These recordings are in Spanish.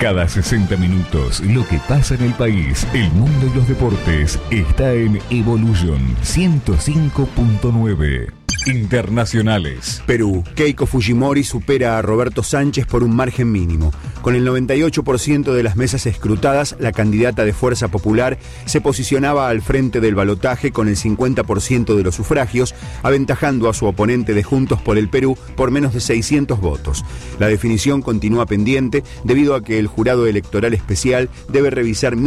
Cada 60 minutos, lo que pasa en el país, el mundo y los deportes, está en Evolution 105.9. Internacionales. Perú. Keiko Fujimori supera a Roberto Sánchez por un margen mínimo. Con el 98% de las mesas escrutadas, la candidata de Fuerza Popular se posicionaba al frente del balotaje con el 50% de los sufragios, aventajando a su oponente de Juntos por el Perú por menos de 600 votos. La definición continúa pendiente debido a que el jurado electoral especial debe revisar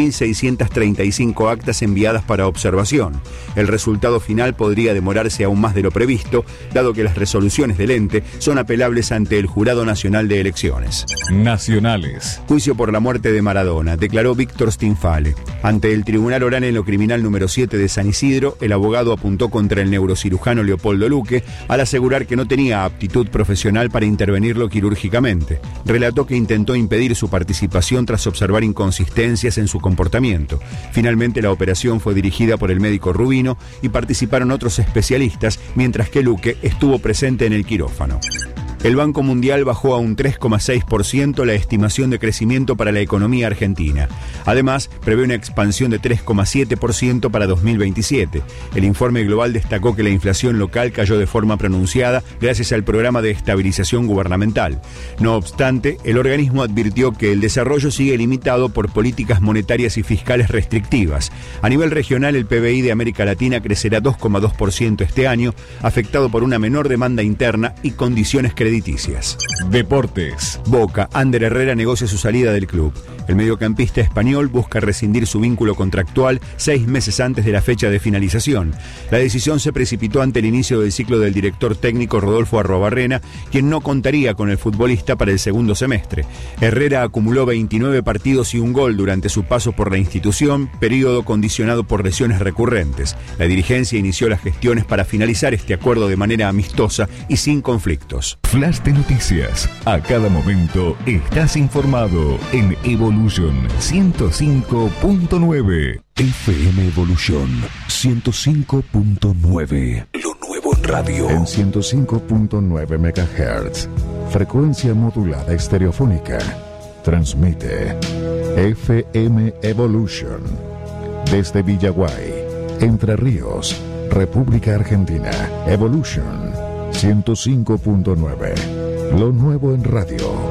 1.635 actas enviadas para observación. El resultado final podría demorarse aún más de lo previsto, dado que las resoluciones del ente son apelables ante el Jurado Nacional de Elecciones. Nacionales. Juicio por la muerte de Maradona, declaró Víctor Stinfale. Ante el Tribunal Oral en lo Criminal número 7 de San Isidro, el abogado apuntó contra el neurocirujano Leopoldo Luque al asegurar que no tenía aptitud profesional para intervenirlo quirúrgicamente. Relató que intentó impedir su participación tras observar inconsistencias en su comportamiento. Finalmente, la operación fue dirigida por el médico Rubino y participaron otros especialistas, mientras que Luque estuvo presente en el quirófano. El Banco Mundial bajó a un 3,6% la estimación de crecimiento para la economía argentina. Además, prevé una expansión de 3,7% para 2027. El informe global destacó que la inflación local cayó de forma pronunciada gracias al programa de estabilización gubernamental. No obstante, el organismo advirtió que el desarrollo sigue limitado por políticas monetarias y fiscales restrictivas. A nivel regional, el PBI de América Latina crecerá 2,2% este año, afectado por una menor demanda interna y condiciones crediticias. Deportes. Boca. Ander Herrera negocia su salida del club. El mediocampista español busca rescindir su vínculo contractual 6 meses antes de la fecha de finalización. La decisión se precipitó ante el inicio del ciclo del director técnico Rodolfo Arrobarrena, quien no contaría con el futbolista para el segundo semestre. Herrera acumuló 29 partidos y un gol durante su paso por la institución, periodo condicionado por lesiones recurrentes. La dirigencia inició las gestiones para finalizar este acuerdo de manera amistosa y sin conflictos. Flash de noticias. A cada momento estás informado en Evolution 105.9. FM Evolution 105.9. Lo nuevo en radio. En 105.9 MHz. Frecuencia modulada estereofónica. Transmite FM Evolution. Desde Villaguay, Entre Ríos, República Argentina. Evolution 105.9. Lo nuevo en radio.